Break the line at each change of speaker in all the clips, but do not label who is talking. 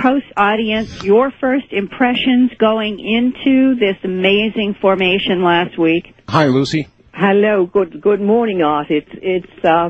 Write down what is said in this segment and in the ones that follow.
Coast audience your first impressions going into this amazing formation last week.
Hi, Lucy.
Hello, good morning, Art. It's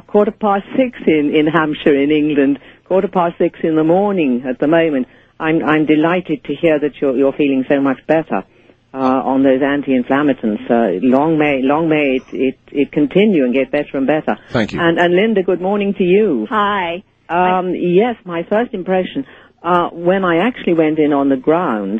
6:15 in Hampshire, in England. 6:15 in the morning at the moment. I'm delighted to hear that you're feeling so much better on those anti-inflammatories. Long may it continue and get better and better.
Thank you.
And Linda, good morning to you.
Hi.
Yes, my first impression when I actually went in on the ground.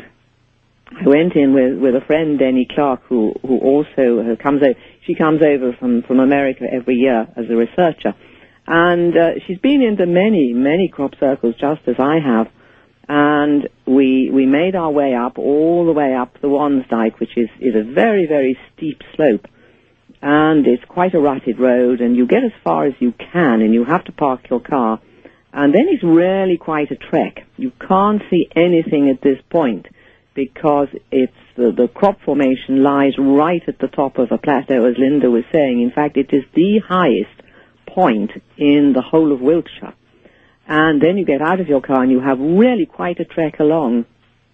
I went in with a friend, Denny Clark, who also comes over. She comes over from America every year as a researcher. And she's been into many crop circles, just as I have. And we made our way up, all the way up the Wansdyke, which is a very, very steep slope. And it's quite a rutted road, and you get as far as you can, and you have to park your car. And then it's really quite a trek. You can't see anything at this point, because it's the crop formation lies right at the top of a plateau, as Linda was saying. In fact, it is the highest point in the whole of Wiltshire. And then you get out of your car and you have really quite a trek along,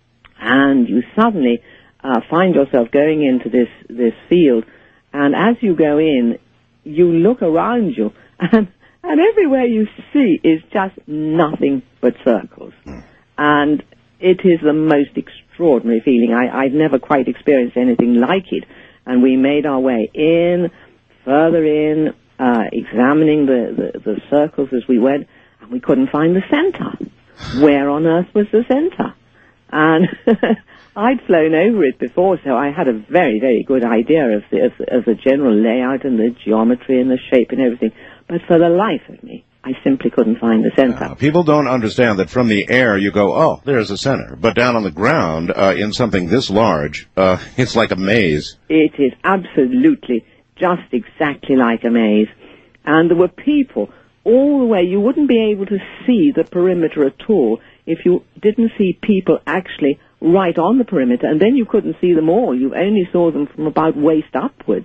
and you suddenly find yourself going into this field. And as you go in, you look around you, and everywhere you see is just nothing but circles. And it is the most extraordinary feeling. I've never quite experienced anything like it. And we made our way in, further in, examining the circles as we went, and we couldn't find the center. Where on earth was the center? And I'd flown over it before, so I had a very, very good idea of the general layout and the geometry and the shape and everything. But for the life of me, I simply couldn't find the center.
People don't understand that from the air you go, oh, there's the center. But down on the ground, in something this large, it's like a maze.
It is absolutely just exactly like a maze. And there were people all the way. You wouldn't be able to see the perimeter at all if you didn't see people actually right on the perimeter. And then you couldn't see them all. You only saw them from about waist upwards.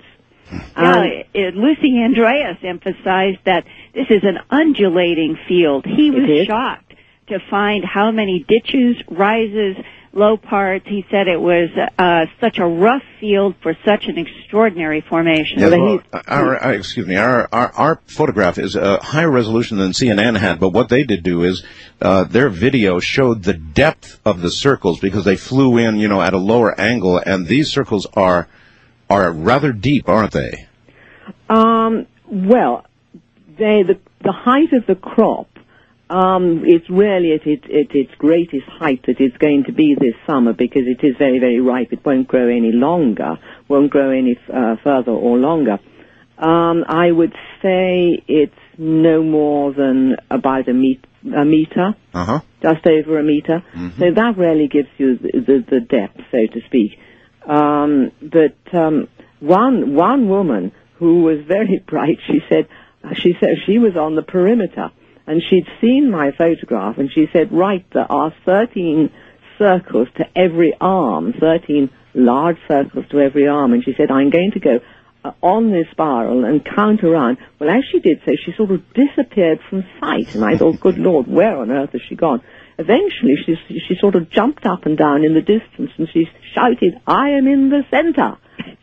Lucy Andreas emphasized that this is an undulating field. He was shocked to find how many ditches, rises, low parts. He said it was such a rough field for such an extraordinary formation.
Yes, well, our photograph is higher resolution than CNN had, but what they did do is their video showed the depth of the circles because they flew in, at a lower angle, and these circles are rather deep, aren't they?
Well, the height of the crop, it's really at its greatest height that it's going to be this summer, because it is very, very ripe. It won't grow any longer, won't grow any further or longer. I would say it's no more than about a meter, just over a meter. Mm-hmm. So that really gives you the depth, so to speak. But one woman who was very bright, she said she was on the perimeter, and she'd seen my photograph, and she said, right, there are 13 circles to every arm, 13 large circles to every arm, and she said, I'm going to go on this spiral and count around. Well, as she did so, she sort of disappeared from sight, and I thought, good Lord, where on earth has she gone? Eventually, she sort of jumped up and down in the distance, and she shouted, I am in the center.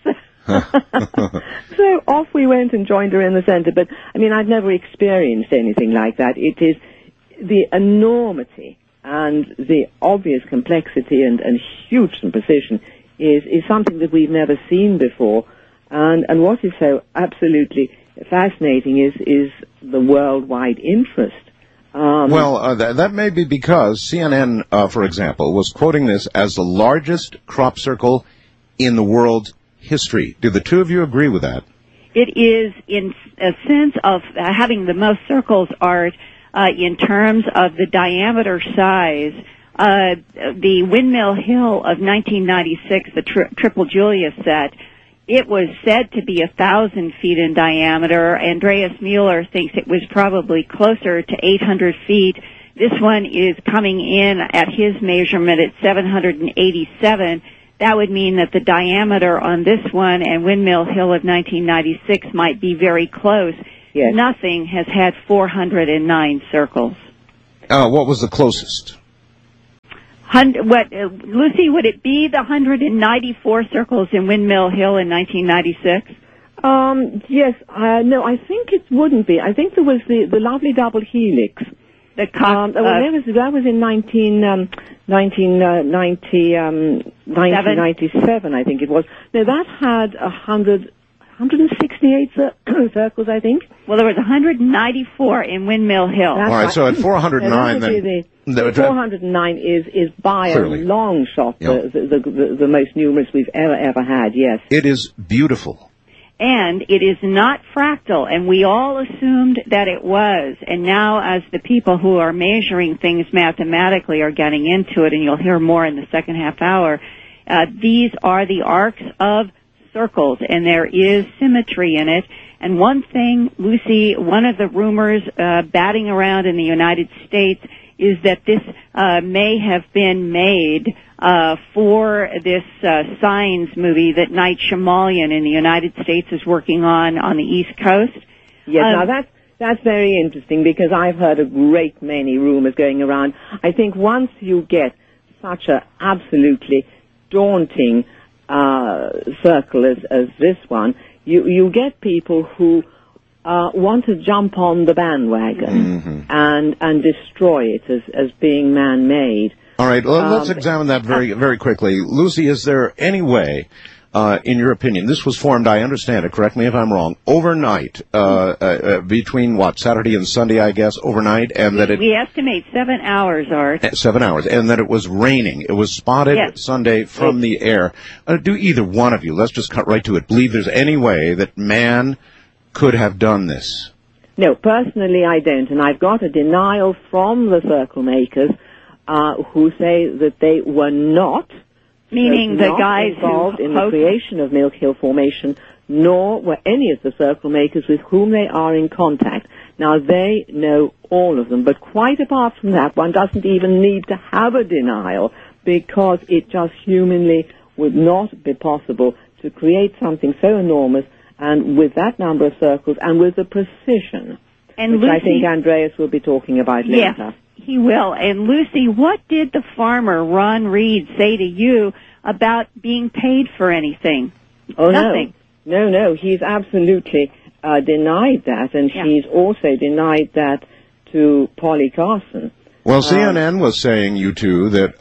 So off we went and joined her in the center. But, I've never experienced anything like that. It is the enormity and the obvious complexity and huge precision is something that we've never seen before. And what is so absolutely fascinating is the worldwide interest.
That may be because CNN, for example, was quoting this as the largest crop circle in the world's history. Do the two of you agree with that?
It is, in a sense of having the most circles, Art, in terms of the diameter size. The Windmill Hill of 1996, the Triple Julia set, it was said to be 1,000 feet in diameter. Andreas Mueller thinks it was probably closer to 800 feet. This one is coming in at his measurement at 787. That would mean that the diameter on this one and Windmill Hill of 1996 might be very close.
Yes.
Nothing has had 409 circles.
What was the closest?
Lucy, would it be the 194 circles in Windmill Hill in 1996?
Yes. No, I think it wouldn't be. I think there was the lovely double helix. That was in 1997, I think it was. No, that had 168 circles, I think.
Well, there was 194 in Windmill Hill.
All right, so at 409,
the 409 is by clearly a long shot the most numerous we've ever had. Yes,
it is beautiful.
And it is not fractal, and we all assumed that it was. And now, as the people who are measuring things mathematically are getting into it, and you'll hear more in the second half hour, these are the arcs of circles, and there is symmetry in it. And one thing, Lucy, one of the rumors batting around in the United States is that this may have been made for this Signs movie that Night Shyamalan in the United States is working on the East Coast.
Yes, now that's very interesting because I've heard a great many rumors going around. I think once you get such a absolutely daunting circle as this one, you get people who want to jump on the bandwagon and destroy it as being man-made.
All right, let's examine that very quickly. Lucy, is there any way, in your opinion, this was formed, I understand it, correct me if I'm wrong, overnight, between, Saturday and Sunday, I guess, overnight, and that it...
We estimate 7 hours, Art.
7 hours, and that it was raining. It was spotted Sunday from the air. Do either one of you, let's just cut right to it, believe there's any way that man could have done this?
No, personally I don't, and I've got a denial from the circle makers who say that they were not,
meaning the guys
involved in the creation of Milk Hill Formation, nor were any of the circle makers with whom they are in contact. Now, they know all of them, but quite apart from that, one doesn't even need to have a denial because it just humanly would not be possible to create something so enormous and with that number of circles and with the precision,
and
which
Lucy,
I think Andreas will be talking about later.
Yes, he will. And Lucy, what did the farmer, Ron Reed, say to you about being paid for anything?
Oh,
nothing.
No. He's absolutely denied that, and he's also denied that to Polly Carson.
Well, CNN was saying, you two, that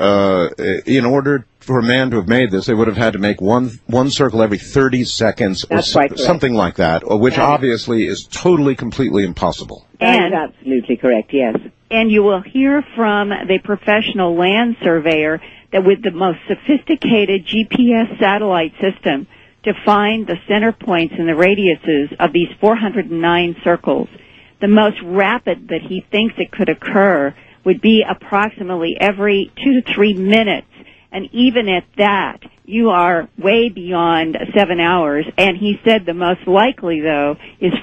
in order for a man to have made this, they would have had to make one circle every 30 seconds or something like that, which obviously is totally, completely impossible.
That is absolutely correct, yes.
And you will hear from the professional land surveyor that with the most sophisticated GPS satellite system to find the center points and the radiuses of these 409 circles, the most rapid that he thinks it could occur would be approximately every 2 to 3 minutes. And even at that, you are way beyond 7 hours. And he said the most likely, though, is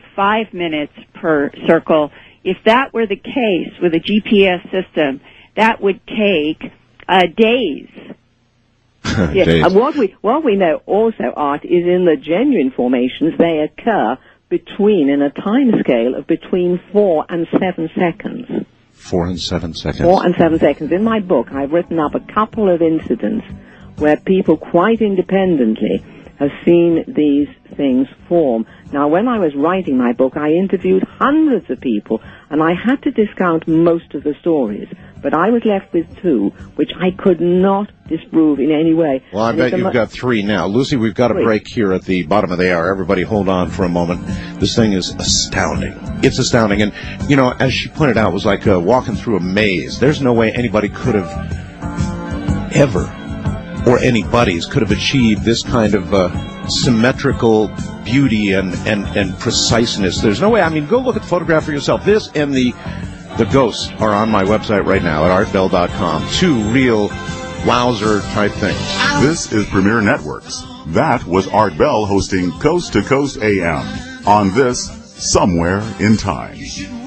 45 minutes per circle. If that were the case with a GPS system, that would take days.
Yes. And what we know also, Art, is in the genuine formations, they occur in a time scale of between 4 and 7 seconds.
4 and 7 seconds.
4 and 7 seconds. In my book, I've written up a couple of incidents where people quite independently have seen these things form. Now, when I was writing my book, I interviewed hundreds of people, and I had to discount most of the stories. But I was left with 2, which I could not disprove in any way.
Well, I bet you've got 3 now. Lucy, we've got a break here at the bottom of the hour. Everybody hold on for a moment. This thing is astounding. It's astounding. And, as she pointed out, it was like walking through a maze. There's no way anybody could have ever, or anybody's, could have achieved this kind of symmetrical beauty and preciseness. There's no way. I mean, go look at the photograph for yourself. This and the ghosts are on my website right now at artbell.com. 2 real wowzer-type things.
This is Premier Networks. That was Art Bell hosting Coast to Coast AM on this Somewhere in Time.